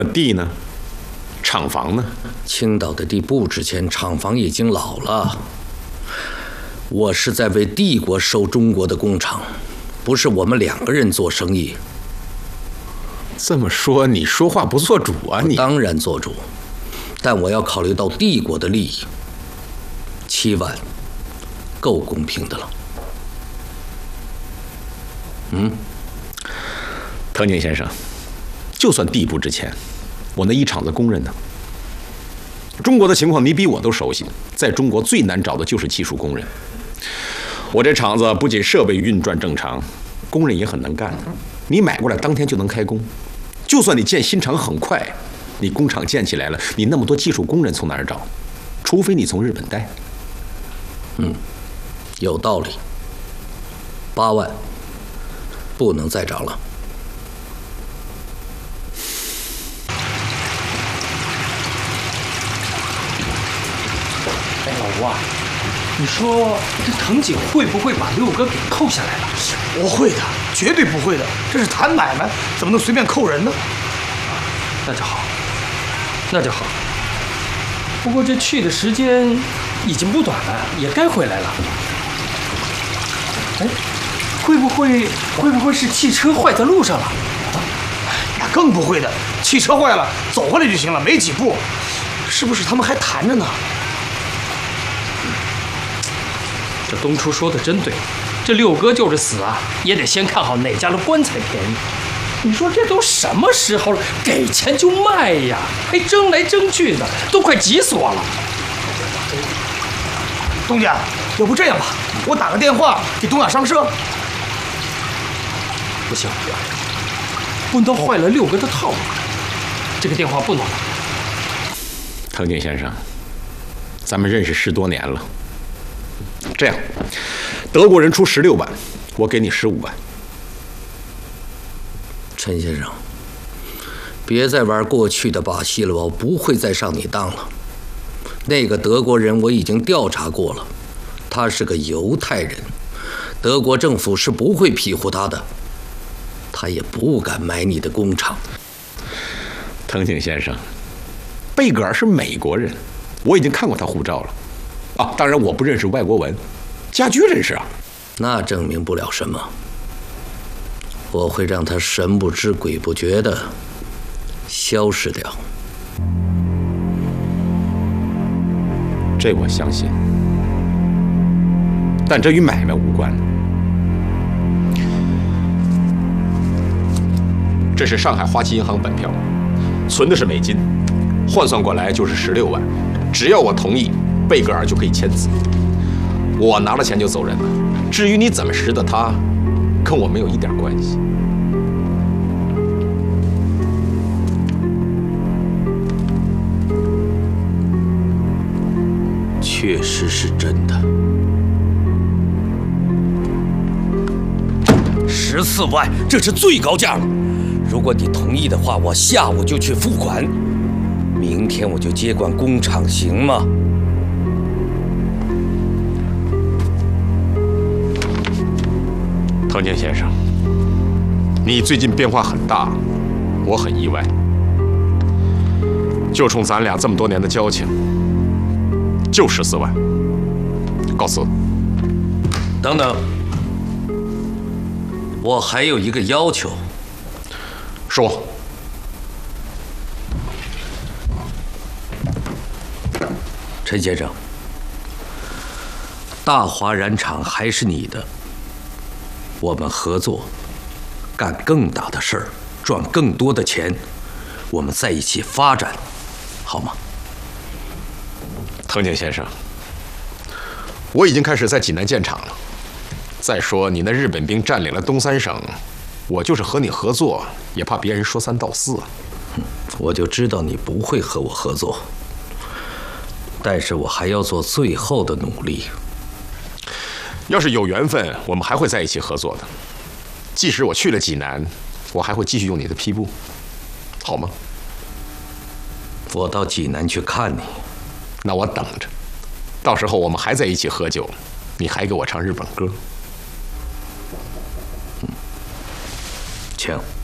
地呢？厂房呢？ 青岛的地不值钱，厂房已经老了。我是在为帝国收中国的工厂，不是我们2个人做生意。 这么说，你说话不做主啊？你当然做主，但我要考虑到帝国的利益。7万，够公平的了。 藤井先生，就算地不值钱，我那一厂子工人呢？中国的情况你比我都熟悉，在中国最难找的就是技术工人。我这厂子不仅设备运转正常，工人也很能干。你买过来当天就能开工。就算你建新厂很快，你工厂建起来了，你那么多技术工人从哪儿找？除非你从日本带。 有道理。8万，不能再涨了。 哎，老吴啊，你说这藤井会不会把六哥给扣下来了？ 不会的，绝对不会的，这是谈买卖，怎么能随便扣人呢？ 那就好，那就好。不过这去的时间已经不短了，也该回来了。哎，会不会是汽车坏在路上了？ 那更不会的，汽车坏了，走回来就行了，没几步。是不是他们还谈着呢？ 这东初说的真对，这六哥就是死啊，也得先看好哪家的棺材便宜。你说这都什么时候了，给钱就卖呀，还争来争去的，都快急死我了。 东家，要不这样吧，我打个电话给东亚商社。 不行，不能坏了六哥的套路，这个电话不能打。 藤井先生，咱们认识10多年了。这样，德国人出16万，我给你15万。 陈先生，别再玩过去的把戏了，我不会再上你当了。那个德国人我已经调查过了，他是个犹太人，德国政府是不会庇护他的，他也不敢买你的工厂。 藤井先生，贝格尔是美国人，我已经看过他护照了。啊，当然我不认识外国文，家驹认识啊。 那证明不了什么，我会让他神不知鬼不觉的消失掉。 这我相信，但这与买卖无关。这是上海花旗银行本票，存的是美金，换算过来就是16万。只要我同意，贝格尔就可以签字。我拿了钱就走人了。至于你怎么识的他，跟我没有一点关系。 确实是真的。14万，这是最高价了。如果你同意的话，我下午就去付款，明天我就接管工厂，行吗？ 藤井先生，你最近变化很大，我很意外。就冲咱俩这么多年的交情，就14万，告辞。 等等，我还有一个要求。 说。 陈先生，大华染厂还是你的，我们合作，干更大的事儿，赚更多的钱，我们在一起发展，好吗？ 藤井先生，我已经开始在济南建厂了。再说你那日本兵占领了东三省，我就是和你合作，也怕别人说三道四啊。 我就知道你不会和我合作，但是我还要做最后的努力。 要是有缘分，我们还会在一起合作的。即使我去了济南，我还会继续用你的批布，好吗？ 我到济南去看你， 那我等着。到时候我们还在一起喝酒，你还给我唱日本歌。 请。